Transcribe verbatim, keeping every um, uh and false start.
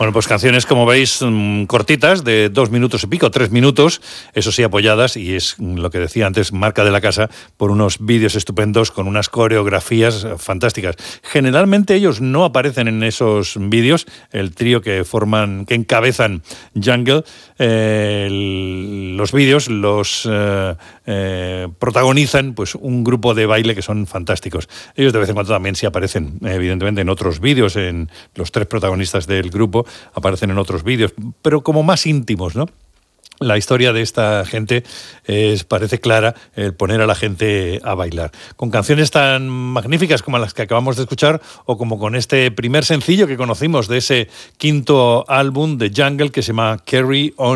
Bueno, pues canciones, como veis, cortitas, de dos minutos y pico, tres minutos, eso sí, apoyadas, y es lo que decía antes, marca de la casa, por unos vídeos estupendos con unas coreografías fantásticas. Generalmente ellos no aparecen en esos vídeos, el trío que forman, que encabezan Jungle, eh, el, los vídeos los eh, eh, protagonizan pues un grupo de baile que son fantásticos. Ellos de vez en cuando también sí aparecen, evidentemente, en otros vídeos, en los tres protagonistas del grupo aparecen en otros vídeos, pero como más íntimos, ¿no? La historia de esta gente es, parece clara, el poner a la gente a bailar. Con canciones tan magníficas como las que acabamos de escuchar, o como con este primer sencillo que conocimos de ese quinto álbum de Jungle que se llama Carry On.